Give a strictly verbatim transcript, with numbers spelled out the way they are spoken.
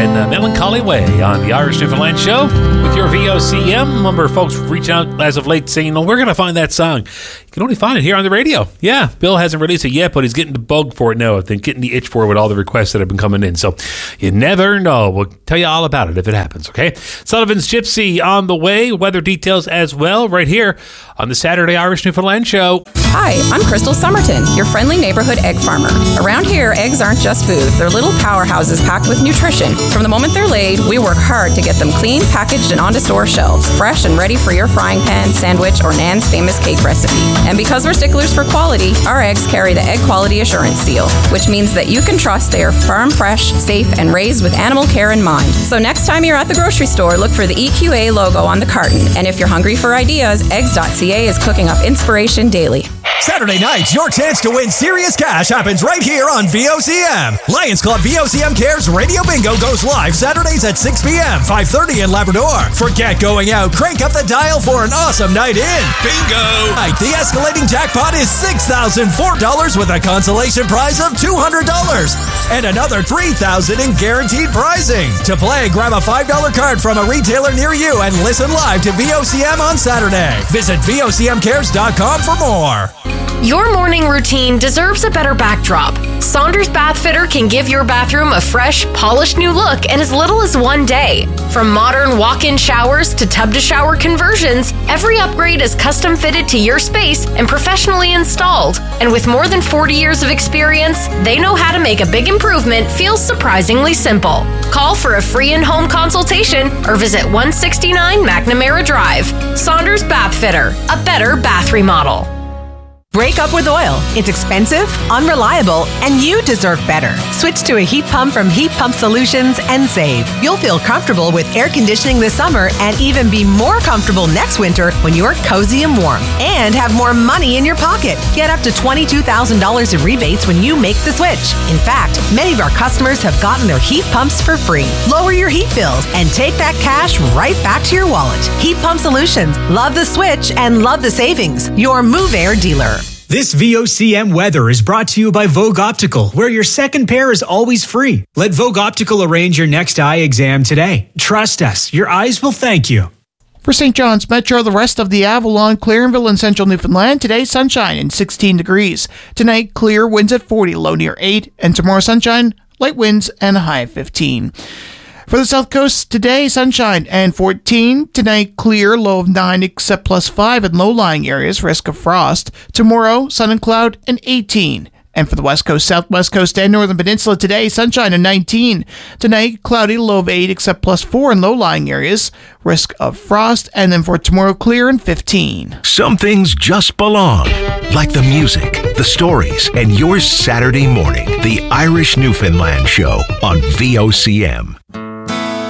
and uh, Melancholy Way on the Irish Newfoundland Show with your V O C M. A number of folks reaching out as of late saying, well, we're going to find that song. You can only find it here on the radio. Yeah, Bill hasn't released it yet, but he's getting the bug for it now. I think getting the itch for it with all the requests that have been coming in. So you never know. We'll tell you all about it if it happens, okay? Sullivan's Gypsy on the way. Weather details as well right here on the Saturday Irish Newfoundland Show. Hi, I'm Crystal Somerton, your friendly neighborhood egg farmer. Around here, eggs aren't just food. They're little powerhouses packed with nutrition. From the moment they're laid, we work hard to get them clean, packaged, and onto store shelves, fresh and ready for your frying pan, sandwich, or Nan's famous cake recipe. And because we're sticklers for quality, our eggs carry the Egg Quality Assurance Seal, which means that you can trust they are farm fresh, safe, and raised with animal care in mind. So next time you're at the grocery store, look for the E Q A logo on the carton. And if you're hungry for ideas, eggs dot c a is cooking up inspiration daily. Saturday night, your chance to win serious cash happens right here on V O C M. Lions Club V O C M Cares Radio Bingo goes live Saturdays at six p.m., five thirty in Labrador. Forget going out. Crank up the dial for an awesome night in. Bingo! The escalating jackpot is six thousand four dollars with a consolation prize of two hundred dollars and another three thousand dollars in guaranteed prizing. To play, grab a five dollar card from a retailer near you and listen live to V O C M on Saturday. Visit V O C M cares dot com for more. Your morning routine deserves a better backdrop. Saunders Bath Fitter can give your bathroom a fresh, polished new look in as little as one day. From modern walk-in showers to tub-to-shower conversions, every upgrade is custom fitted to your space and professionally installed. And with more than forty years of experience, they know how to make a big improvement feel surprisingly simple. Call for a free in-home consultation or visit one sixty-nine McNamara Drive. Saunders Bath Fitter, a better bath remodel. Break up with oil. It's expensive, unreliable, and you deserve better. Switch to a heat pump from Heat Pump Solutions and save. You'll feel comfortable with air conditioning this summer and even be more comfortable next winter when you're cozy and warm. And have more money in your pocket. Get up to twenty-two thousand dollars in rebates when you make the switch. In fact, many of our customers have gotten their heat pumps for free. Lower your heat bills and take that cash right back to your wallet. Heat Pump Solutions. Love the switch and love the savings. Your Move Air dealer. This V O C M weather is brought to you by Vogue Optical, where your second pair is always free. Let Vogue Optical arrange your next eye exam today. Trust us, your eyes will thank you. For Saint John's Metro, the rest of the Avalon, Clarenville, and Central Newfoundland, today sunshine and sixteen degrees. Tonight, clear, winds at forty, low near eight. And tomorrow, sunshine, light winds, and a high of fifteen. For the South Coast, today, sunshine and fourteen. Tonight, clear, low of nine, except plus five in low-lying areas, risk of frost. Tomorrow, sun and cloud and eighteen. And for the West Coast, Southwest Coast, and Northern Peninsula, today, sunshine and nineteen. Tonight, cloudy, low of eight, except plus four in low-lying areas, risk of frost. And then for tomorrow, clear and fifteen. Some things just belong, like the music, the stories, and your Saturday morning, the Irish Newfoundland Show on V O C M.